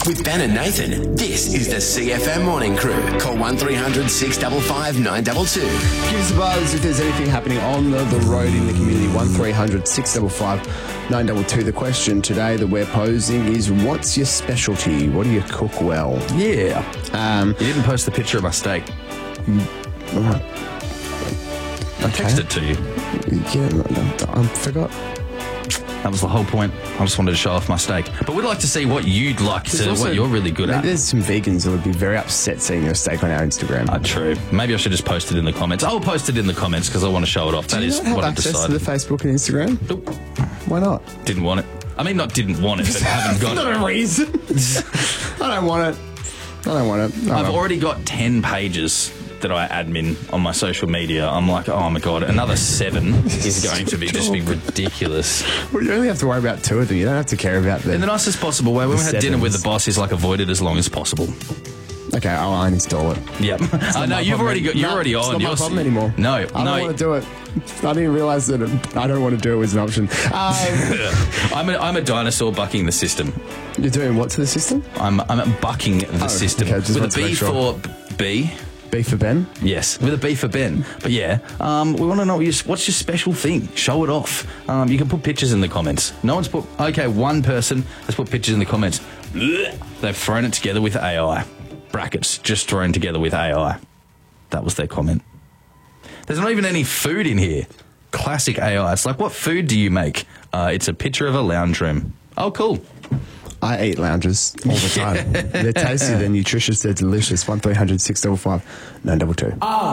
With Ben and Nathan, this is the CFM Morning Crew. Call 1300 655 922. Give us a buzz if there's anything happening on the road in the community. 1300 655 922. The question today that we're posing is, what's your specialty? What do you cook well? Yeah. You didn't post the picture of my steak. I texted it to you. Yeah, I forgot. That was the whole point. I just wanted to show off my steak. But we'd like to see what you'd like to, what you're really good at. There's some vegans that would be very upset seeing your steak on our Instagram. True. Maybe I should just post it in the comments. I'll post it in the comments because I want to show it off. That is what I've decided. Do you not have access to the Facebook and Instagram? Nope. Why not? Didn't want it. I mean, not didn't want it, but haven't got Not it. a reason. I don't want it. I've already got 10 pages that I admin on my social media. I'm like, oh my God, another 7 is going to be just be ridiculous. Well, you only have to worry about 2 of them. You don't have to care about them. In the nicest possible way. When we had dinner with the boss, he's like, avoid it as long as possible. Okay, I'll uninstall it. Yep. I know you've already got. You're already on. It's not my problem anymore. No, I don't want to do it. I didn't realise that I don't want to do it was an option. I'm a dinosaur bucking the system. You're doing what to the system? I'm bucking the system okay, just with a B for B. B for Ben? Yes, with a B for Ben. But yeah, we want to know what's your special thing. Show it off. You can put pictures in the comments. No one's put. Okay, one person has put pictures in the comments. They've thrown it together with AI. Brackets just thrown together with AI. That was their comment. There's not even any food in here. Classic AI. It's like, what food do you make? It's a picture of a lounge room. Oh, cool. I eat lounges all the time. They're tasty, they're nutritious, they're delicious. 1300 655 922.